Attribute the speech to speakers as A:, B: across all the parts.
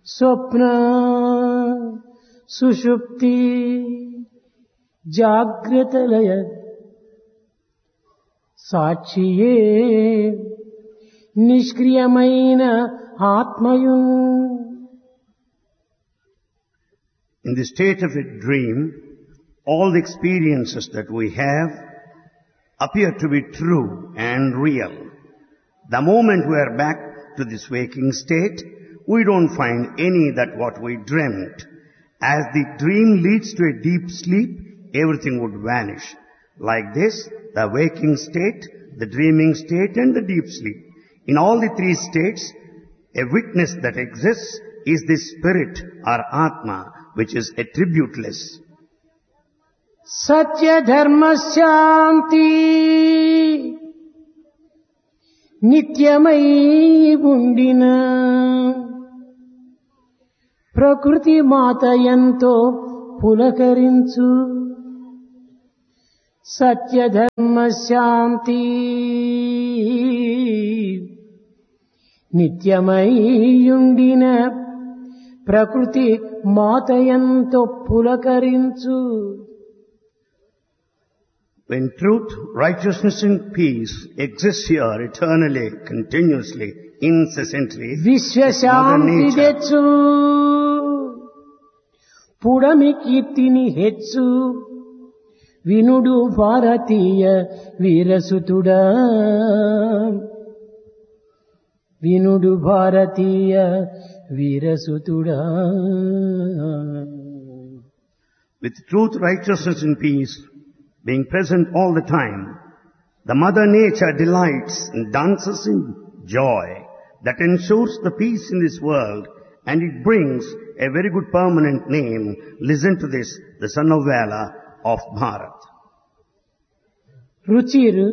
A: స్వప్న సుషుప్తి జాగ్రత్తలయ సాక్షియే నిష్క్రియమైన ఆత్మయున్.
B: In the state of a dream, all the experiences that we have appear to be true and real. The moment we are back to this waking state, we don't find any that what we dreamt. As the dream leads to a deep sleep, everything would vanish. Like this, the waking state, the dreaming state and the deep sleep. In all the three states, a witness that exists is the spirit or Atma, which is attributeless.
A: సత్య ధర్మ శాంతి నిత్యమై ఉండిన ప్రకృతి మాత ఎంతో పులకరించు. సత్య ధర్మ శాంతి నిత్యమై ఉండిన ప్రకృతి మాత ఎంతో పులకరించు.
B: When truth, righteousness and peace exist here eternally, continuously, incessantly,
A: విశ్వశాంతి తెచ్చు పుడమి కీర్తిని హెచ్చు వినుడు భారతీయ వీరసుతుడా. వినుడు భారతీయ వీరసుతుడా.
B: with truth, righteousness and peace being present all the time, the Mother Nature delights and dances in joy that ensures the peace in this world, and it brings a very good permanent name. Listen to this, the son of valor of Bharat.
A: రుచిర్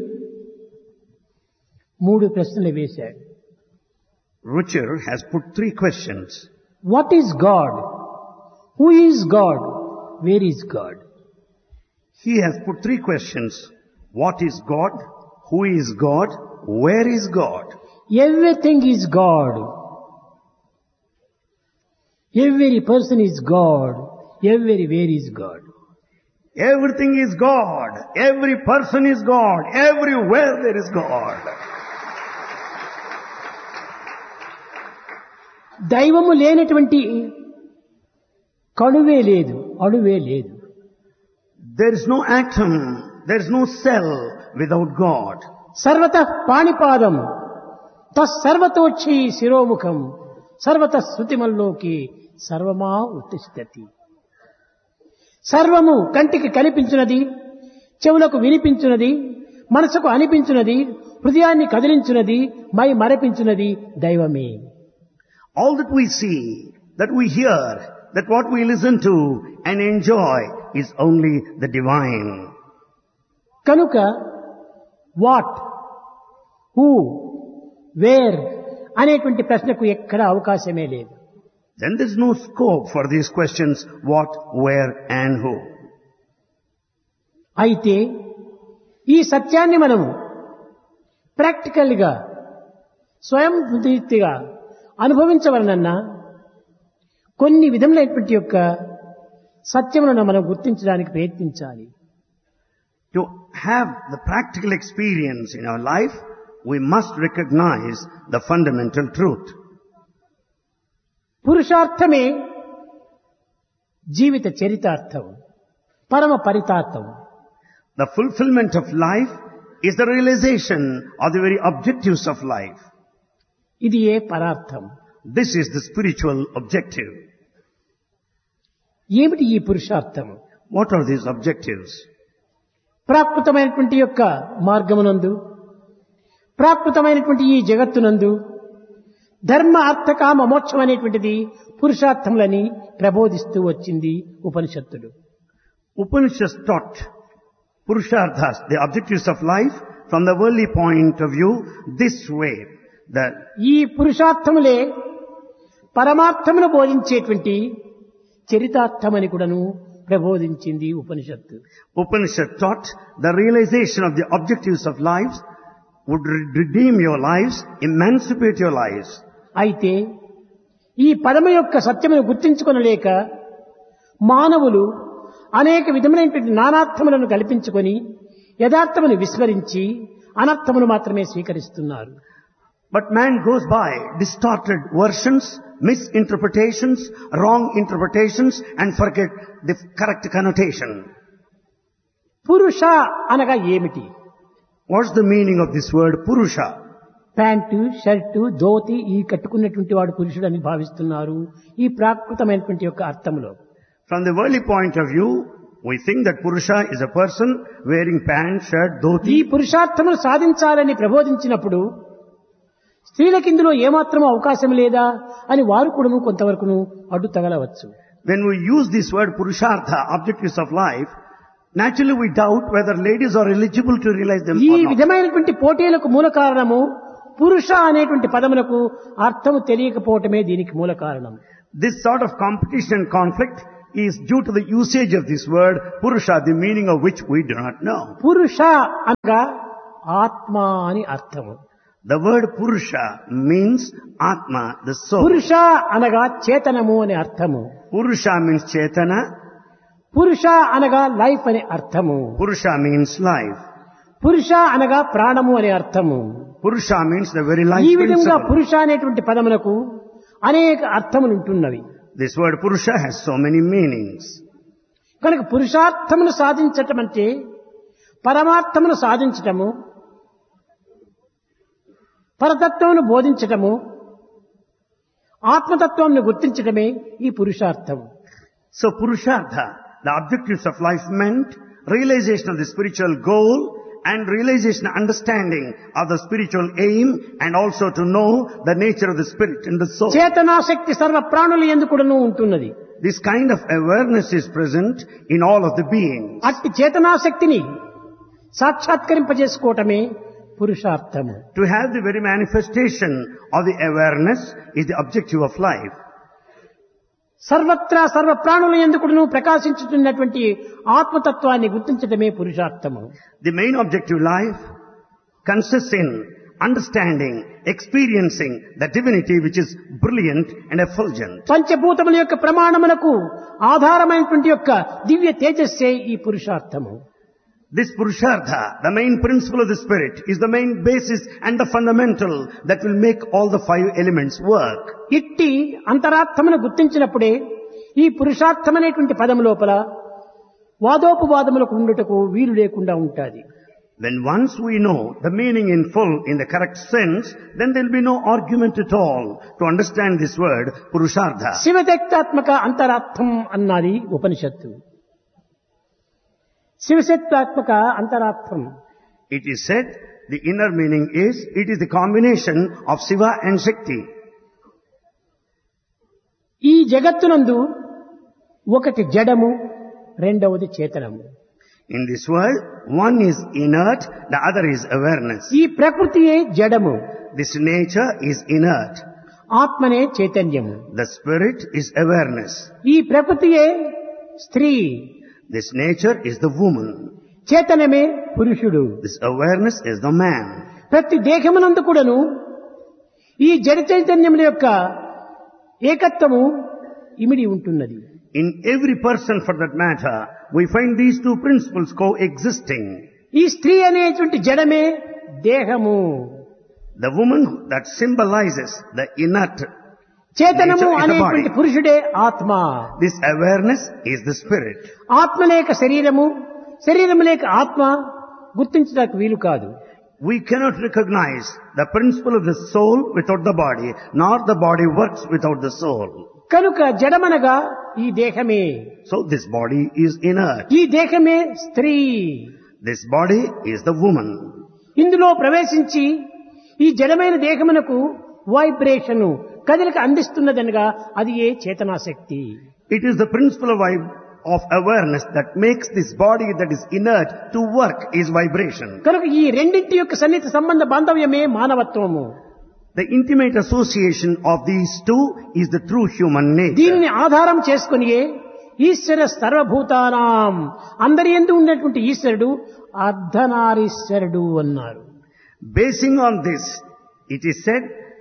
A: మూడు ప్రశ్నలు వేశాడు.
B: Ruchir has put three questions.
A: What is God? Who is God? Where is God?
B: He has put three questions. What is God? Who is God? Where is God?
A: Everything is God. Every person is God. Where is God?
B: Everything is God. Every person is God. Everywhere there is God.
A: దైవము లేనటువంటి కణువే లేదు, అణువే లేదు.
B: There is no atom, there is no cell without God.
A: సర్వతః పాణిపాదం తస్సర్వతోచ్ఛీ శిరోముఖం సర్వతః శృతిమల్లోకి సర్వమా ఉత్తిష్టతి. సర్వము కంటికి కనిపించున్నది, చెవులకు వినిపించున్నది, మనసుకు అనిపించున్నది, హృదయాన్ని కదిలించున్నది, my మరపించున్నది దైవమే.
B: All that we see, that we hear, that what we listen to and enjoy is only the divine.
A: కనుక వాట్, హూ, వేర్ అనేటువంటి ప్రశ్నకు ఎక్కడ అవకాశమే లేదు.
B: Then there is no scope for these questions, what, where and who.
A: అయితే ఈ సత్యాన్ని మనము ప్రాక్టికల్ గా స్వయం బుద్ధిగా అనుభవించవలనన్నా కొన్ని విధములైనటువంటి యొక్క సత్యములను మనం గుర్తించడానికి ప్రయత్నించాలి.
B: To have the practical experience in our life, we must recognize the fundamental truth.
A: పురుషార్థమే జీవిత చరితార్థం, పరమ పరితార్థం.
B: The fulfillment of life is the realization of the very objectives of life.
A: ఇది ఏ పరార్థం.
B: This is the spiritual objective.
A: ఏమిటి ఈ పురుషార్థం?
B: What are these objectives?
A: ప్రాకృతమైనటువంటి యొక్క మార్గమునందు, ప్రాకృతమైనటువంటి ఈ జగత్తునందు ధర్మ అర్థ కామ మోక్షం అనేటువంటిది పురుషార్థములని ప్రబోధిస్తూ వచ్చింది ఉపనిషత్తులు.
B: Upanishads taught Purusharthas, the objectives of life, from the worldly point of view this way.
A: ఈ పురుషార్థములే పరమార్థమును బోధించేటువంటి చరితార్థమని కూడాను ప్రబోధించింది ఉపనిషత్తు.
B: Upanishad taught the realization of the objectives of life would redeem your lives, emancipate your lives.
A: అయితే ఈ పదము యొక్క సత్యమును గుర్తించుకొనలేక మానవులు అనేక విధములైనటువంటి నానార్థములను కల్పించుకొని యథార్థమును విస్మరించి అనర్థమును మాత్రమే స్వీకరిస్తున్నారు.
B: But man goes by distorted versions, misinterpretations, wrong interpretations and forget the correct connotation.
A: పురుష అనగా ఏమిటి?
B: What's the meaning of this word Purusha?
A: Pant, shirt, dhoti ఈ కట్టుకున్నటువంటి వాడు పురుషుడు అని భావిస్తున్నారు ఈ ప్రాకృతమైనటువంటి యొక్క అర్థములో.
B: From the worldly point of view, we think that Purusha is a person wearing pant, shirt,
A: ఈ
B: dhoti.
A: పురుషార్థమును సాధించాలని ప్రబోధించినప్పుడు స్త్రీలకు ఇందులో ఏమాత్రం అవకాశం లేదా అని వారు కూడాను కొంతవరకును అడ్డు తగలవచ్చు.
B: When we use this word Purushartha, objectives of life, naturally we doubt whether ladies are eligible to realize them
A: ఈ
B: or not.
A: విధమైనటువంటి పోటీలకు మూల కారణము పురుష అనేటువంటి పదములకు అర్థము తెలియకపోవటమే దీనికి మూల కారణం.
B: This sort of competition and conflict is due to the usage of this word Purusha, the meaning of which we do not know.
A: పురుష అనగా ఆత్మ అని అర్థము.
B: The word Purusha means Atma, the soul.
A: పురుష అనగా చేతనము అనే అర్థము.
B: Purusha means Chetana.
A: పురుష అనగా లైఫ్ అనే అర్థము.
B: Purusha means life.
A: పురుష అనగా ప్రాణము అనే అర్థము.
B: Purusha means the very life
A: ఈ విధంగా
B: principle.
A: పురుష అనేటువంటి పదములకు అనేక అర్థములు ఉంటున్నవి.
B: This word Purusha has so many meanings.
A: కనుక పురుషార్థమును సాధించటం అంటే పరమార్థమును సాధించటము, పరతత్వమును బోధించటము, ఆత్మతత్వమును గుర్తించటమే ఈ పురుషార్థము.
B: So Purushartha, the objectives of life meant realization of the spiritual goal and realization, understanding of the spiritual aim and also to know the nature of the spirit and the soul.
A: చేతనాశక్తి సర్వ ప్రాణుల యందు కూడాను ఉంటున్నది.
B: This kind of awareness is present in all of the beings.
A: అట్టి చేతనాశక్తిని సాక్షాత్కరింపజేసుకోవటమే పురుషార్థము.
B: To have the very manifestation of the awareness is the objective of life.
A: సర్వత్రా సర్వ ప్రాణుల యందు కూడాను ప్రకాశించుతున్నటువంటి ఆత్మతత్వాన్ని గుర్తించటమే పురుషార్థము.
B: The main objective of life consists in understanding, experiencing the divinity which is brilliant and effulgent.
A: పంచభూతముల యొక్క ప్రమాణములకు ఆధారమైనటువంటి యొక్క దివ్య తేజస్సే ఈ పురుషార్థము.
B: This Purushartha, the main principle of the spirit, is the main basis and the fundamental that will make all the five elements work.
A: ఇట్టి అంతరార్థమును గుర్తించినప్పుడే ఈ పురుషార్థమనేటువంటి పదము లోపల వాదోపవాదములకు ఉండుటకు వీలు లేకుండా ఉంటాది.
B: When once we know the meaning in full, in the correct sense, then there will be no argument at all to understand this word Purushartha.
A: శివశక్తాత్మక అంతరార్థం అన్నది ఉపనిషత్తు. శివశక్తాత్మక అంతరార్థం.
B: It is said the inner meaning is, it is the combination of Shiva and Shakti.
A: ఈ జగత్తునందు ఒకటి జడము, రెండవది చేతనము.
B: In this world, one is inert, the other is awareness.
A: ఈ ప్రకృతియే జడము,
B: This nature is inert.
A: ఆత్మనే చైతన్యము.
B: The spirit is awareness.
A: ఈ ప్రకృతియే స్త్రీ,
B: This nature is the woman.
A: చేతనమే పురుషుడు.
B: This awareness is the man.
A: ప్రతి దేహమునందు కూడాను ఈ జడ చైతన్యముల యొక్క ఏకత్వము ఇమిడి ఉంటున్నది.
B: In every person for that matter, we find these two principles coexisting.
A: ఈ స్త్రీ అనేటువంటి జడమే దేహము,
B: The woman that symbolizes the inert
A: చేతనము
B: nature is the
A: అనేటువంటి
B: body.
A: పురుషుడే ఆత్మ.
B: This awareness is the spirit.
A: ఆత్మ లేక శరీరము, శరీరము లేక ఆత్మ గుర్తించడానికి వీలు కాదు.
B: We cannot recognize the principle of the soul without the body, nor the body works without the soul.
A: కనుక జడమనగా ఈ దేహమే,
B: So this body is inert.
A: ఈ దేహమే స్త్రీ.
B: This body is the woman.
A: ఇందులో ప్రవేశించి ఈ జడమైన దేహమునకు వైబ్రేషను కదలిక అందిస్తున్నదనగా అది ఏ చేతనాశక్తి.
B: It is the principle of awareness that makes this body that is inert to work is vibration.
A: కనుక ఈ రెండింటి యొక్క సన్నిహిత సంబంధ బాంధవ్యమే మానవత్వము.
B: The intimate association of these two is the true human nature.
A: దీన్ని ఆధారం చేసుకునియే ఈశ్వర సర్వభూతానాం, అందరి యందు ఉన్నటువంటి ఈశ్వరుడు అర్ధనారీశ్వరుడు అన్నారు.
B: Basing on this, it is said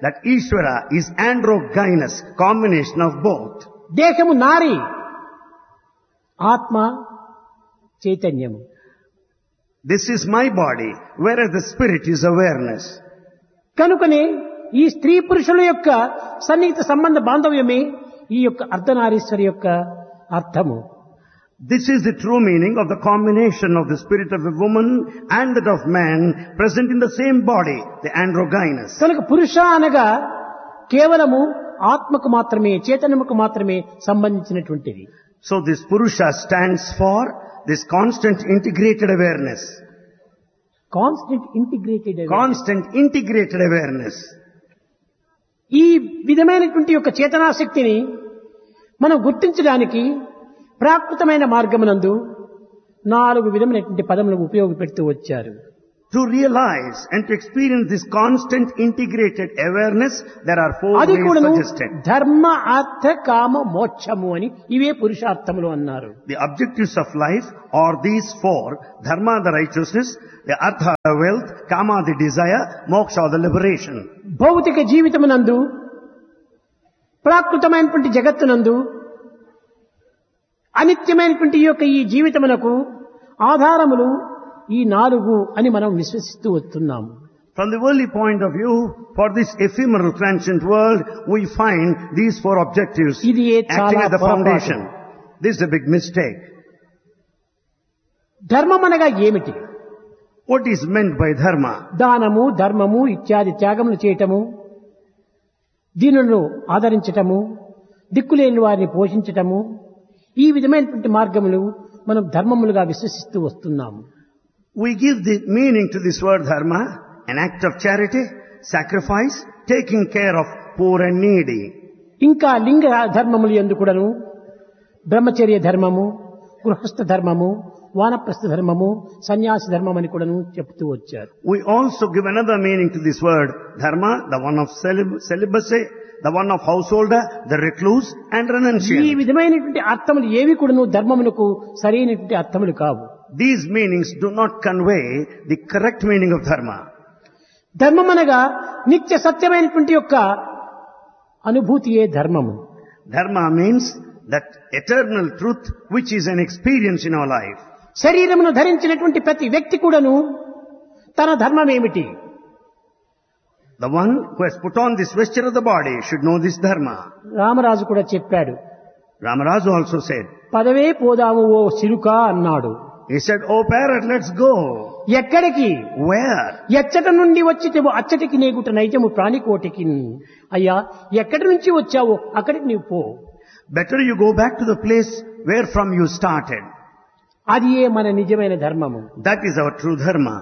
B: that Ishvara is androgynous, combination of both.
A: దేహము నారి, ఆత్మ చైతన్యము.
B: This is my body, whereas the spirit is awareness.
A: కనుకనే ఈ స్త్రీ పురుషుల యొక్క సన్నిహిత సంబంధ బాంధవ్యమే ఈ యొక్క అర్ధనారీశ్వరి యొక్క అర్థము.
B: This is the true meaning of the combination of the spirit of a woman and that of man present in the same body, the androgynous.
A: కనుక పురుష అనగా కేవలము ఆత్మకు మాత్రమే, చైతన్యముకు మాత్రమే సంబంధించినటువంటిది.
B: So this Purusha stands for this constant integrated awareness.
A: Constant integrated.
B: Constant integrated awareness.
A: ఈ విధమైనటువంటి యొక్క చేతనాశక్తిని మనం గుర్తించడానికి ప్రాకృతమైన మార్గమునందు 4 విధమైనటువంటి పదములను ఉపయోగపెడుతూ వచ్చారు.
B: To realize and to experience this constant integrated awareness, there are 4
A: అది
B: ways
A: కూడాను
B: suggested.
A: ధర్మ, అర్థ, కామ, మోక్షము అని ఇవే పురుషార్థములు అన్నారు.
B: The objectives of life are these 4: dharma, the righteousness; the artha, the wealth; kama, the desire; moksha, the liberation.
A: భౌతిక జీవితమునందు, ప్రాకృతమైనటువంటి జగత్తునందు, అనిత్యమైనటువంటి ఈ జీవితమునకు ఆధారములు ఈ 4 అని మనం విశ్వసిస్తూ వస్తున్నాము.
B: From the worldly point of view, for this ephemeral transient world, we find these 4 objectives
A: ఇది
B: acting as the
A: చాలా
B: foundation. This is a big mistake.
A: ధర్మం అనగా ఏమిటి?
B: What is meant by dharma?
A: దానము, ధర్మము ఇత్యాది త్యాగములు చేయటము, దీనులను ఆదరించటము, దిక్కులేని వారిని పోషించటము, ఈ విధమైనటువంటి మార్గములు మనం ధర్మములుగా విశ్వసిస్తూ వస్తున్నాము.
B: We give the meaning to this word dharma, an act of charity, sacrifice, taking care of poor and needy.
A: ఇంకా లింగ ధర్మములు యందు కూడాను బ్రహ్మచర్య ధర్మము, గృహస్థ ధర్మము, వానప్రస్థ ధర్మము, సన్యాసి ధర్మం అని కూడాను చెప్తూ వచ్చారు.
B: We also give another meaning to this word dharma, the one of celibacy, the one of householder, the recluse and
A: ఈ
B: renunciant.
A: విధమైనటువంటి అర్థములు ఏవి కూడాను ధర్మమునకు సరైనటువంటి అర్థములు కావు.
B: These meanings do not convey the correct meaning of dharma.
A: ధర్మం అనగా నిత్య సత్యమైనటువంటి యొక్క అనుభూతియే ధర్మము.
B: Dharma means that eternal truth which is an experience in our life.
A: శరీరమును ధరించినటువంటి ప్రతి వ్యక్తి కూడాను తన ధర్మం ఏమిటి?
B: The one who has put on this vesture of the body should know this dharma.
A: Ramaraju కూడా చెప్పాడు.
B: Ramaraja also said,
A: పదవే పోదాము ఓ సిరుకా అన్నాడు.
B: he said, "Oh parrot, let's go."
A: ఎక్కడికి?
B: Where?
A: ఎచ్చట నుండి వచ్చితేవో అచ్చటికి నేగుట నైజము ప్రాణికోటికి. అయ్యా, ఎక్కడి నుంచి వచ్చావో అక్కడికి నీవు పో.
B: Better you go back to the place where from you started.
A: అది మన నిజమైన ధర్మము.
B: That is our true dharma.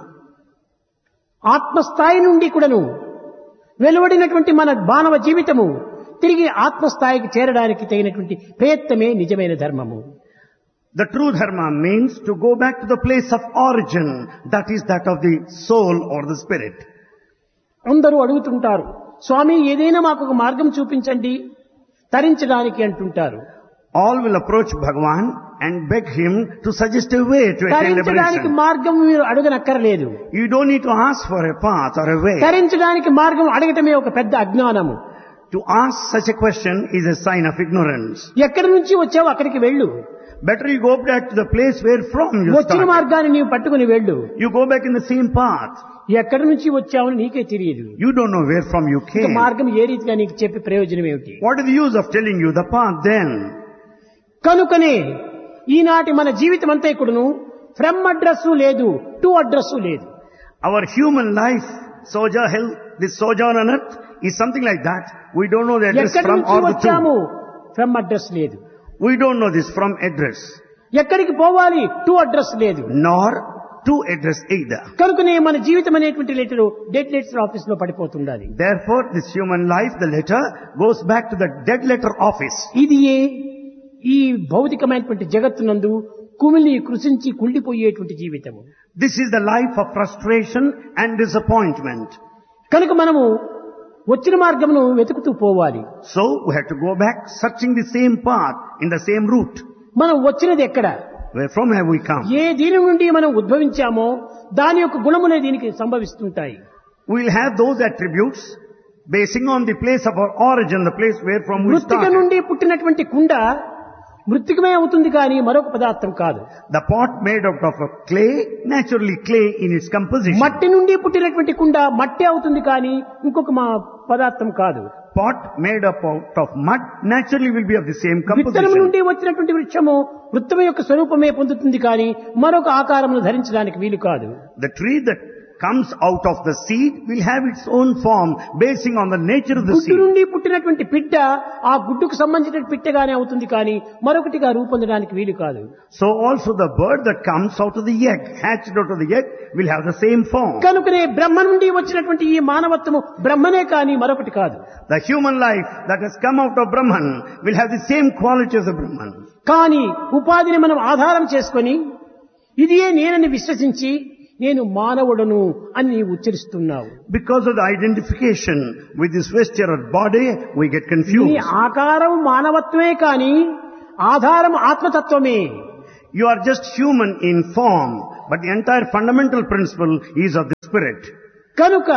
A: ఆత్మస్థాయి నుండి కూడాను వెలువడినటువంటి మన మానవ జీవితము తిరిగి ఆత్మస్థాయికి చేరడానికి తగినటువంటి ప్రయత్నమే నిజమైన ధర్మము.
B: The true dharma means to go back to the place of origin, that is that of the soul or the spirit.
A: అందరూ అడుగుతుంటారు, స్వామి ఏదైనా మాకు ఒక మార్గం చూపించండి తరించడానికి అంటుంటారు.
B: All will approach Bhagavan and beg him to suggest a way to attain
A: తరించడానికి
B: liberation.
A: మార్గం మీరు అడగనక్కర్లేదు.
B: You don't need to ask for a path or a way.
A: తరించడానికి మార్గం అడగటమే ఒక పెద్ద అజ్ఞానము.
B: To ask such a question is a sign of ignorance.
A: ఎక్కడి నుంచి వచ్చావో అక్కడికి వెళ్ళు.
B: Better you go back to the place where from you
A: వచ్చిన
B: started.
A: మార్గాన్ని నీవు పట్టుకుని వెళ్ళు.
B: You go back in the same path.
A: ఎక్కడి నుంచి వచ్చావని నీకే తెలియదు.
B: You don't know where from you
A: ఇక
B: came.
A: మార్గం ఏ రీతిగా నీకు చెప్పి ప్రయోజనం ఏమిటి?
B: What is the use of telling you the path then?
A: కనుకనే ఈనాటి మన జీవితం అంతా ఇక్కడను ఫ్రమ్ అడ్రస్ లేదు, టు అడ్రస్ లేదు.
B: Our human life, this sojourn on earth is something like that. We don't know the address
A: ఎక్కడి
B: from
A: నుంచి
B: or the
A: వచ్చాము
B: to.
A: ఫ్రమ్ అడ్రస్ లేదు.
B: We don't know this from address,
A: ఎక్కడికి పోవాలి to address లేదు.
B: nor to address either.
A: కనుకనే మన జీవితం అనేటువంటి లెటర్ డెడ్ లెటర్ ఆఫీస్ లో పడిపోతుండాలి.
B: Therefore, this human life, the letter, goes back to the dead letter office.
A: ఇది ఈ భౌతికమైనటువంటి జగత్తునందు కుమిలి కృషించి కుళ్ళిపోయేటువంటి జీవితము.
B: This is the life of frustration and disappointment.
A: కనుక మనము వచ్చిన మార్గమును వెతుకుతూ పోవాలి.
B: So, we have to go back searching the same path in the same route.
A: మనం వచ్చినది ఎక్కడ?
B: Where from have we come?
A: ఏ దీని నుండి మనం ఉద్భవించామో దాని యొక్క గుణములే దీనికి సంభవిస్తుంటాయి.
B: We will have those attributes basing on the place of our origin, the place where from we
A: మృత్తిక
B: started.
A: నుండి పుట్టినటువంటి కుండ మృత్తికమే అవుతుంది కానీ మరొక పదార్థం కాదు.
B: The pot made out of a clay, naturally clay in its composition.
A: మట్టి నుండి పుట్టినటువంటి కుండ మట్టి అవుతుంది కానీ ఇంకొక పదార్థం కాదు.
B: Pot made up out of mud naturally will be of the same
A: విత్తనం
B: composition.
A: నుండి వచ్చినటువంటి వృక్షము వృత్తము యొక్క స్వరూపమే పొందుతుంది కానీ మరొక ఆకారమును ధరించడానికి వీలు కాదు.
B: The tree that comes out of the seed will have its own form basing on the nature of the
A: గుడ్డు
B: seed.
A: నుండి పుట్టినటువంటి పిట్ట ఆ గుడ్డుకు సంబంధించిన పిట్టగానే అవుతుంది కానీ మరొకటిగా రూపొందడానికి వీలు కాదు.
B: So also the bird that comes out of the egg, hatched out of the egg, will have the same form.
A: కనుకనే బ్రహ్మ నుండి వచ్చినటువంటి ఈ మానవత్వము బ్రహ్మనే కానీ మరొకటి కాదు.
B: The human life that has come out of Brahman will have the same qualities of Brahman.
A: కానీ ఉపాధిని మనం ఆధారం చేసుకొని ఇదియే నేనని విశ్వసించి నేను మానవుడను అని నీవు ఉచ్చరిస్తున్నావు.
B: Because of the identification with this vesture or body, we get
A: నీ
B: confused.
A: ఆకారం మానవత్వమే కానీ ఆధారం ఆత్మతత్వమే.
B: You are just human in form, but the entire fundamental principle is of the spirit.
A: కనుక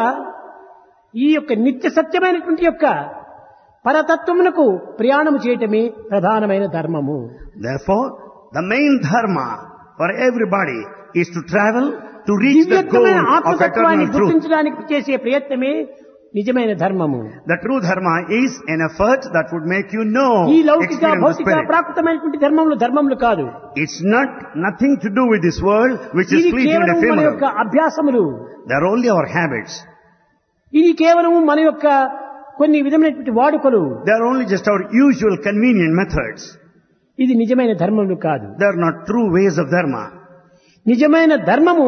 A: ఈ యొక్క నిత్య సత్యమైనటువంటి యొక్క పరతత్వమునకు ప్రయాణము చేయటమే ప్రధానమైన ధర్మము.
B: Therefore, the main dharma for everybody is to travel to reach the goal
A: దివ్యత్వమైన
B: of
A: ఆత్మతత్వాన్ని
B: eternal truth.
A: గుర్తించడానికి చేసే ప్రయత్నమే నిజమైన ధర్మము.
B: The true dharma is an effort that would make you know,
A: ఈ లౌకిక
B: experience the
A: భౌతిక
B: spirit.
A: ప్రాకృతమైనటువంటి ధర్మములు కాదు.
B: It's nothing to do with this world which is
A: ఇది
B: fleeting and
A: కేవలం మన యొక్క
B: ephemeral.
A: అభ్యాసములు.
B: They are only our habits.
A: ఇది కేవలం మన యొక్క కొన్ని విధమైనటువంటి వాడుకలు.
B: They are only just our usual convenient methods.
A: ఇది నిజమైన ధర్మములు కాదు.
B: They are not true ways of dharma.
A: నిజమైన ధర్మము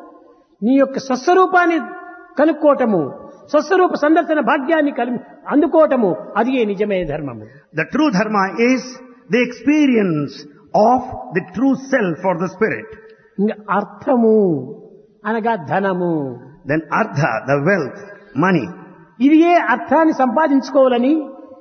A: నీ యొక్క స్వస్వరూపాన్ని కనుక్కోవటము, స్వస్వరూప సందర్శన భాగ్యాన్ని అందుకోవటము, అది నిజమైన ధర్మము.
B: The true dharma is the experience of the true self or the spirit.
A: ఇంకా అర్థము అనగా ధనము.
B: Then artha, the wealth, money.
A: ఇది అర్థాన్ని సంపాదించుకోవాలని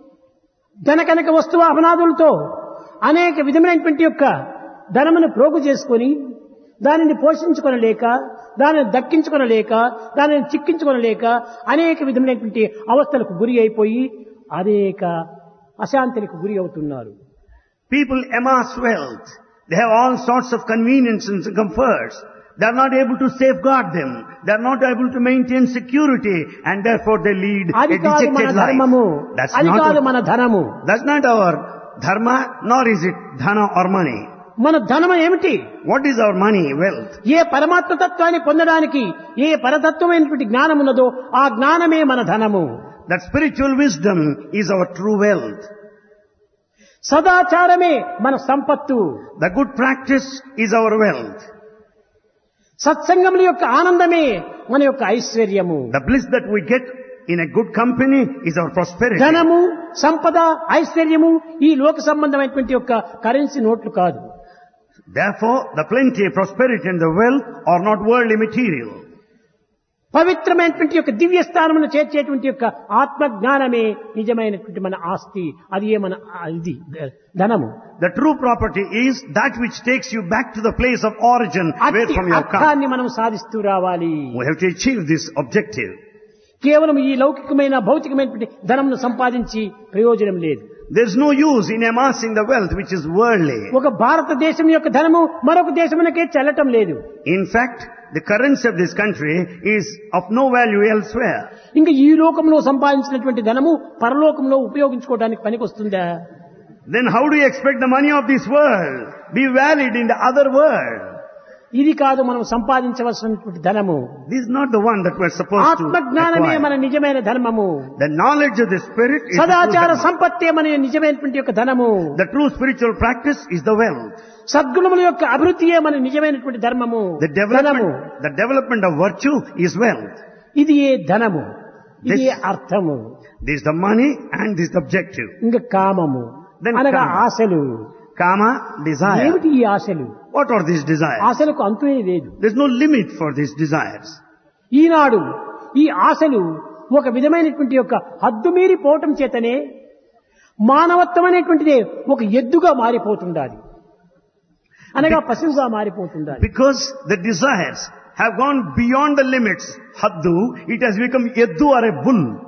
A: ధనకనక వస్తువాహనాదులతో అనేక విధమైనటువంటి యొక్క ధనమును ప్రోగు చేసుకొని దానిని పోషించుకొనలేక, దానిని దక్కించుకొనలేక, దానిని చిక్కించుకొనలేక అనేక విధమైనటువంటి అవస్థలకు గురి అయిపోయి అనేక అశాంతికి గురి అవుతున్నారు.
B: People amass wealth. They have all sorts of conveniences and comforts. They are not able to safeguard them. They are not able to maintain security, and therefore they lead a
A: అది కాదు మన
B: dejected
A: ధర్మము,
B: life.
A: అది కాదు మన ధనము.
B: That's not our dharma, nor is it dhana or money.
A: మన ధనము ఏమిటి?
B: What is our money, wealth?
A: ఏ పరమాత్మ తత్వాన్ని పొందడానికి ఏ పరతత్వమైనటువంటి జ్ఞానం ఉన్నదో ఆ జ్ఞానమే మన ధనము.
B: That spiritual wisdom is our true wealth.
A: సదాచారమే మన సంపత్తు.
B: The good practice is our wealth.
A: సత్సంగముల యొక్క ఆనందమే మన యొక్క ఐశ్వర్యము.
B: The bliss that we get in a good company is our prosperity.
A: ధనము, సంపద, ఐశ్వర్యము ఈ లోక సంబంధమైనటువంటి యొక్క కరెన్సీ నోట్లు కాదు.
B: Therefore, the plenty, prosperity and the wealth are not worldly material.
A: పవిత్రమైనటువంటి యొక్క దివ్య స్థానమును చేర్చేటువంటి యొక్క ఆత్మ జ్ఞానమే నిజమైనటువంటి మన ఆస్తి. అది మన ఇది ధనము.
B: The true property is that which takes you back to the place of origin where
A: అట్టి
B: from you have come.
A: అర్థాన్ని మనం సాధిస్తూ రావాలి.
B: We have to achieve this objective.
A: కేవలం ఈ లౌకికమైన భౌతికమైనటువంటి ధనమును సంపాదించి ప్రయోజనం లేదు.
B: There is no use in amassing the wealth which is worldly.
A: ఒక భారతదేశం యొక్క ధనము మరొక దేశమునకే చెల్లటం లేదు.
B: In fact, the currency of this country is of no value elsewhere.
A: ఇంకా ఈ లోకంలో సంపాదించినటువంటి ధనము పరలోకంలో ఉపయోగించుకోవడానికి పనికొస్తుందా?
B: Then how do you expect the money of this world be valid in the other world?
A: ఇది కాదు మనం సంపాదించవలసినటువంటి ధనము.
B: This is not the one that we're supposed to
A: ఆత్మ జ్ఞానమే
B: acquire.
A: మన నిజమైన ధర్మము.
B: The knowledge of the spirit is the true
A: సదాచార
B: dharma.
A: సంపత్తే మన నిజమైనటువంటి యొక్క ధనము.
B: The true spiritual practice is the wealth.
A: సద్గుణముల యొక్క అభివృద్ధియే మన నిజమైనటువంటి ధర్మము.
B: The
A: ధనము
B: development of virtue is wealth.
A: ఇది ధనము, ఇది
B: This-
A: అర్థము.
B: This is the money and this is the objective.
A: ఇంకా కామము
B: Then
A: అనగా
B: kama.
A: ఆశలు.
B: Kama, desire.
A: ఏమిటి ఈ ఆశలు?
B: What are these desires?
A: ఆశలకు అంతునే లేదు.
B: There's no limit for these desires.
A: ఈనాడు ఈ ఆశలు ఒక విధమైనటువంటి యొక్క హద్దు మీరి పోవటం చేతనే మానవత్వం అనేటువంటిదే ఒక ఎద్దుగా మారిపోతుండాలి, అనగా పశువుగా మారిపోతుండాలి.
B: Because the desires have gone beyond the limits, haddu, it has become yeddu or a bull.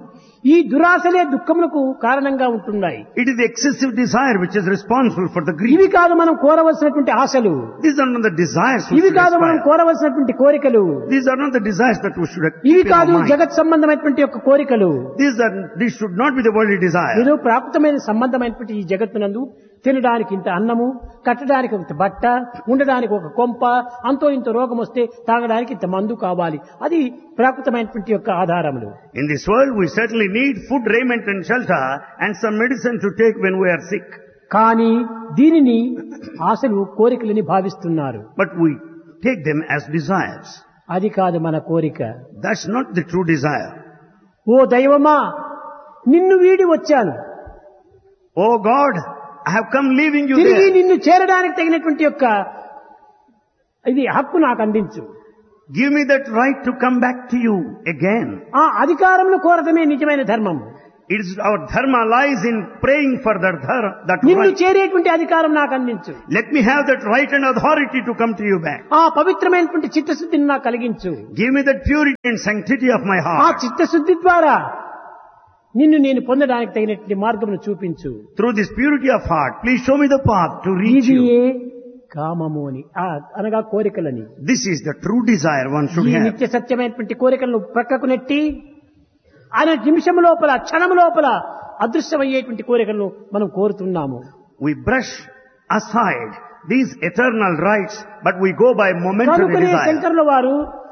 A: ఈ దురాశలే దుఃఖములకు కారణంగా ఉంటున్నాయి.
B: It is the excessive desire which is responsible for the grief.
A: ఇవి కాదు మనం కోరవలసినటువంటి ఆశలు,
B: These are not the desires we
A: ఇవి
B: should
A: కాదు మనం
B: aspire.
A: కోరవలసినటువంటి కోరికలు,
B: These are not the desires that we should keep
A: ఇవి
B: in our
A: కాదు
B: mind.
A: జగత్ సంబంధమైనటువంటి యొక్క కోరికలు.
B: These should not be the worldly desire.
A: ఏదో ప్రాకృతమైన సంబంధమైనటువంటి ఈ జగత్తునందు తినడానికి ఇంత అన్నము, కట్టడానికి ఇంత బట్ట, ఉండడానికి ఒక కొంప, అంతో ఇంత రోగం వస్తే తాగడానికి ఇంత మందు కావాలి. అది ప్రాకృతమైనటువంటి యొక్క ఆధారములు.
B: In this world we certainly need food, raiment and shelter and some medicine to take when we are sick.
A: కానీ దీనిని ఆశలు కోరికలని భావిస్తున్నారు.
B: But we take them as desires.
A: అది కాదు మన కోరిక.
B: That's not the true desire.
A: ఓ దైవమా, నిన్ను వీడి వచ్చాను,
B: Oh God, I have come leaving you
A: తిరిగి
B: there.
A: నిన్ను చేరడానికి తగినటువంటి యొక్క ఇది హక్కు నాకు అందించు.
B: Give me that right to come back to you again.
A: ఆ అధికారమును కోరటమే నిజమైన ధర్మం.
B: It is our dharma lies in praying for that
A: నిన్ను
B: right.
A: చేరేటువంటి అధికారం నాకు అందించు.
B: Let me have that right and authority to come to you back.
A: ఆ పవిత్రమైనటువంటి చిత్తశుద్ధిని నాకు కలిగించు.
B: Give me that purity and sanctity of my
A: ఆ
B: heart.
A: చిత్తశుద్ధి ద్వారా నిన్ను నేను పొందడానికి తగినటువంటి మార్గమును చూపించు.
B: Through this purity of heart, please show me the path to reach
A: ఇది
B: you.
A: కామము అని అనగా కోరికలని.
B: This is the true desire one should
A: ఈ
B: have.
A: నిత్య సత్యమైనటువంటి కోరికలను ప్రక్కకు నెట్టి అనే నిమిషం లోపల, క్షణం లోపల అదృశ్యమయ్యేటువంటి కోరికలను మనం కోరుతున్నాము.
B: We brush aside these eternal rights, but we go by momentary
A: కనుకనే
B: desire.
A: శంకరుల వారు